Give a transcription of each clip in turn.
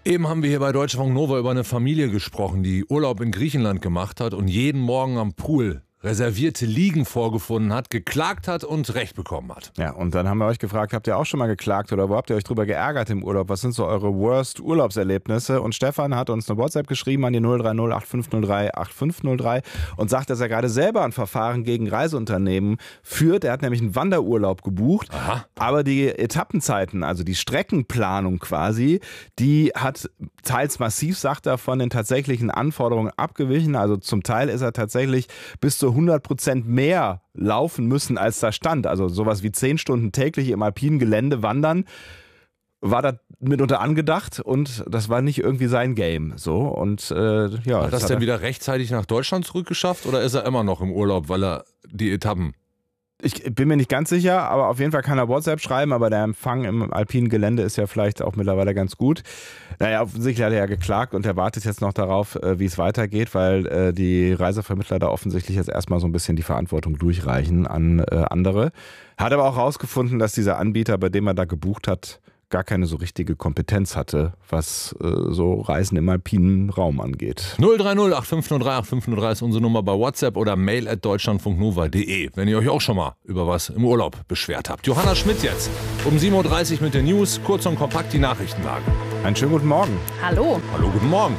Eben haben wir hier bei Deutschlandfunk Nova über eine Familie gesprochen, die Urlaub in Griechenland gemacht hat und jeden Morgen am Pool reservierte Liegen vorgefunden hat, geklagt hat und Recht bekommen hat. Ja, und dann haben wir euch gefragt, habt ihr auch schon mal geklagt oder wo habt ihr euch drüber geärgert im Urlaub? Was sind so eure worst Urlaubserlebnisse? Und Stefan hat uns eine WhatsApp geschrieben an die 030 8503 8503 und sagt, dass er gerade selber ein Verfahren gegen Reiseunternehmen führt. Er hat nämlich einen Wanderurlaub gebucht, aber die Etappenzeiten, also die Streckenplanung quasi, die hat teils massiv, sagt er, von den tatsächlichen Anforderungen abgewichen. Also zum Teil ist er tatsächlich bis zu 100% mehr laufen müssen, als da stand. Also sowas wie 10 Stunden täglich im alpinen Gelände wandern, war da mitunter angedacht und das war nicht irgendwie sein Game. So, und ja. Hat das denn wieder rechtzeitig nach Deutschland zurückgeschafft oder ist er immer noch im Urlaub, weil er die Etappen... Ich bin mir nicht ganz sicher, aber auf jeden Fall kann er WhatsApp schreiben, aber der Empfang im alpinen Gelände ist ja vielleicht auch mittlerweile ganz gut. Naja, offensichtlich hat er ja geklagt und er wartet jetzt noch darauf, wie es weitergeht, weil die Reisevermittler da offensichtlich jetzt erstmal so ein bisschen die Verantwortung durchreichen an andere. Hat aber auch rausgefunden, dass dieser Anbieter, bei dem er da gebucht hat, gar keine so richtige Kompetenz hatte, was so Reisen im alpinen Raum angeht. 030 8503 8503 ist unsere Nummer bei WhatsApp oder mail@deutschlandfunknova.de, wenn ihr euch auch schon mal über was im Urlaub beschwert habt. Johanna Schmidt jetzt um 7.30 Uhr mit den News, kurz und kompakt die Nachrichtenlage. Einen schönen guten Morgen. Hallo. Hallo, guten Morgen.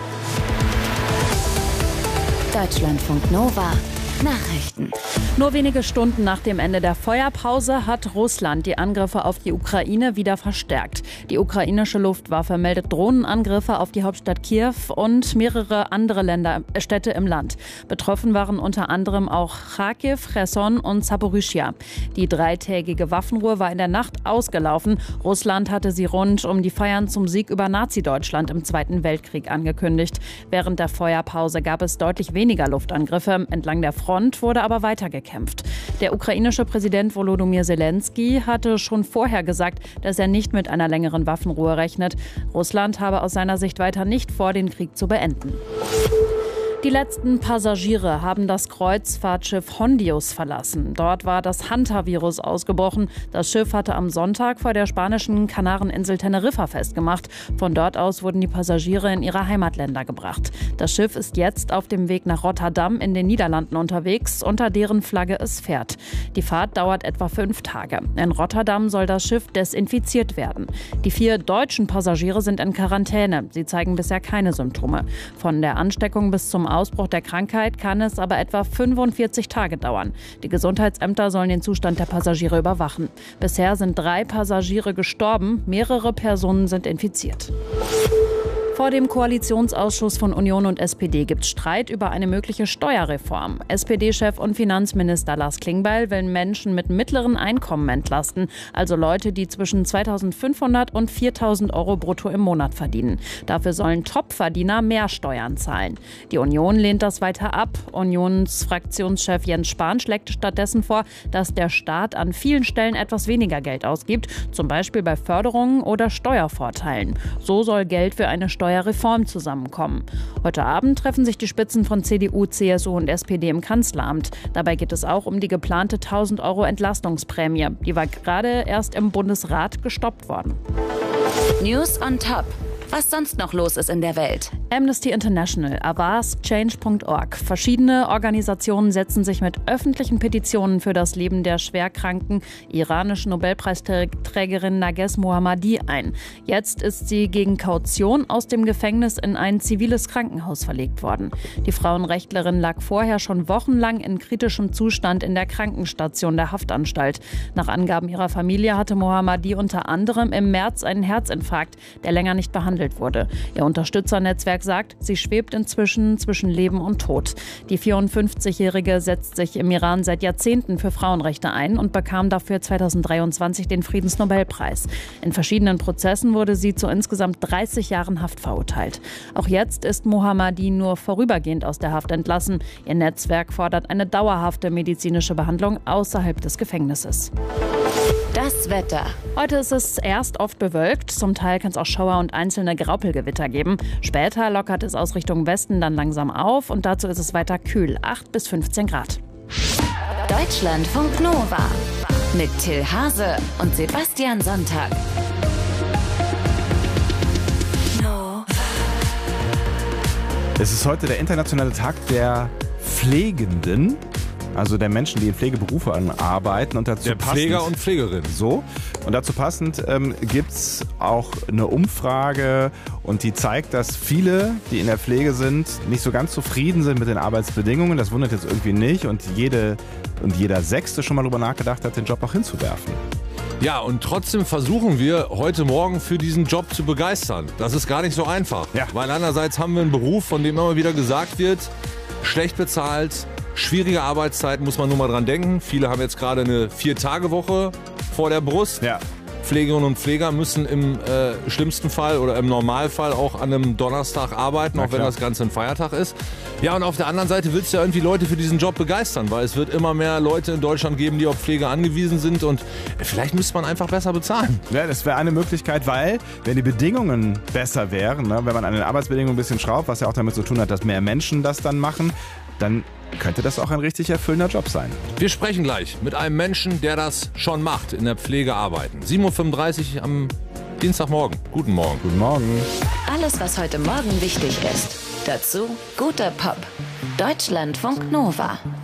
Deutschlandfunk Nova. Nachrichten. Nur wenige Stunden nach dem Ende der Feuerpause hat Russland die Angriffe auf die Ukraine wieder verstärkt. Die ukrainische Luftwaffe meldet Drohnenangriffe auf die Hauptstadt Kiew und mehrere andere Städte im Land. Betroffen waren unter anderem auch Charkiw, Cherson und Saporischschja. Die 3-tägige Waffenruhe war in der Nacht ausgelaufen. Russland hatte sie rund um die Feiern zum Sieg über Nazi-Deutschland im Zweiten Weltkrieg angekündigt. Während der Feuerpause gab es deutlich weniger Luftangriffe. Entlang der Front wurde aber weiter gekämpft. Der ukrainische Präsident Volodymyr Zelensky hatte schon vorher gesagt, dass er nicht mit einer längeren Waffenruhe rechnet. Russland habe aus seiner Sicht weiter nicht vor, den Krieg zu beenden. Die letzten Passagiere haben das Kreuzfahrtschiff Hondius verlassen. Dort war das Hantavirus ausgebrochen. Das Schiff hatte am Sonntag vor der spanischen Kanareninsel Teneriffa festgemacht. Von dort aus wurden die Passagiere in ihre Heimatländer gebracht. Das Schiff ist jetzt auf dem Weg nach Rotterdam in den Niederlanden unterwegs, unter deren Flagge es fährt. Die Fahrt dauert etwa 5 Tage. In Rotterdam soll das Schiff desinfiziert werden. Die 4 deutschen Passagiere sind in Quarantäne. Sie zeigen bisher keine Symptome. Von der Ansteckung bis zum Ausbruch der Krankheit kann es aber etwa 45 Tage dauern. Die Gesundheitsämter sollen den Zustand der Passagiere überwachen. Bisher sind 3 Passagiere gestorben, mehrere Personen sind infiziert. Vor dem Koalitionsausschuss von Union und SPD gibt es Streit über eine mögliche Steuerreform. SPD-Chef und Finanzminister Lars Klingbeil will Menschen mit mittleren Einkommen entlasten, also Leute, die zwischen 2.500 und 4.000 Euro brutto im Monat verdienen. Dafür sollen Topverdiener mehr Steuern zahlen. Die Union lehnt das weiter ab. Unionsfraktionschef Jens Spahn schlägt stattdessen vor, dass der Staat an vielen Stellen etwas weniger Geld ausgibt, zum Beispiel bei Förderungen oder Steuervorteilen. So soll Geld für eine Steuerreform zusammenkommen. Heute Abend treffen sich die Spitzen von CDU, CSU und SPD im Kanzleramt. Dabei geht es auch um die geplante 1.000 Euro Entlastungsprämie. Die war gerade erst im Bundesrat gestoppt worden. News on Top. Was sonst noch los ist in der Welt. Amnesty International, avaazchange.org. Verschiedene Organisationen setzen sich mit öffentlichen Petitionen für das Leben der schwerkranken iranischen Nobelpreisträgerin Narges Mohammadi ein. Jetzt ist sie gegen Kaution aus dem Gefängnis in ein ziviles Krankenhaus verlegt worden. Die Frauenrechtlerin lag vorher schon wochenlang in kritischem Zustand in der Krankenstation der Haftanstalt. Nach Angaben ihrer Familie hatte Mohammadi unter anderem im März einen Herzinfarkt, der länger nicht behandelt wurde. Ihr Unterstützernetzwerk sagt, sie schwebt inzwischen zwischen Leben und Tod. Die 54-Jährige setzt sich im Iran seit Jahrzehnten für Frauenrechte ein und bekam dafür 2023 den Friedensnobelpreis. In verschiedenen Prozessen wurde sie zu insgesamt 30 Jahren Haft verurteilt. Auch jetzt ist Mohammadi nur vorübergehend aus der Haft entlassen. Ihr Netzwerk fordert eine dauerhafte medizinische Behandlung außerhalb des Gefängnisses. Das Wetter. Heute ist es erst oft bewölkt, zum Teil kann es auch Schauer und einzelne Graupelgewitter geben. Später lockert es aus Richtung Westen dann langsam auf und dazu ist es weiter kühl, 8 bis 15 Grad. Deutschlandfunk Nova mit Till Hase und Sebastian Sonntag. Nova. Es ist heute der internationale Tag der Pflegenden, also der Menschen, die in Pflegeberufen arbeiten. Und dazu Der Pfleger und Pflegerin. So. Und dazu passend gibt es auch eine Umfrage und die zeigt, dass viele, die in der Pflege sind, nicht so ganz zufrieden sind mit den Arbeitsbedingungen. Das wundert jetzt irgendwie nicht. Und jeder Sechste schon mal drüber nachgedacht hat, den Job auch hinzuwerfen. Ja, und trotzdem versuchen wir heute Morgen für diesen Job zu begeistern. Das ist gar nicht so einfach. Ja. Weil einerseits haben wir einen Beruf, von dem immer wieder gesagt wird, schlecht bezahlt, schwierige Arbeitszeiten, muss man nur mal dran denken. Viele haben jetzt gerade eine 4-Tage-Woche vor der Brust. Ja. Pflegerinnen und Pfleger müssen im schlimmsten Fall oder im Normalfall auch an einem Donnerstag arbeiten, auch wenn das Ganze ein Feiertag ist. Ja, und auf der anderen Seite willst du ja irgendwie Leute für diesen Job begeistern, weil es wird immer mehr Leute in Deutschland geben, die auf Pflege angewiesen sind und vielleicht müsste man einfach besser bezahlen. Ja, das wäre eine Möglichkeit, weil wenn die Bedingungen besser wären, ne, wenn man an den Arbeitsbedingungen ein bisschen schraubt, was ja auch damit zu tun hat, dass mehr Menschen das dann machen, dann könnte das auch ein richtig erfüllender Job sein. Wir sprechen gleich mit einem Menschen, der das schon macht, in der Pflege arbeiten. 7.35 Uhr am Dienstagmorgen. Guten Morgen. Guten Morgen. Alles, was heute Morgen wichtig ist. Dazu guter Pop. Deutschlandfunk Nova.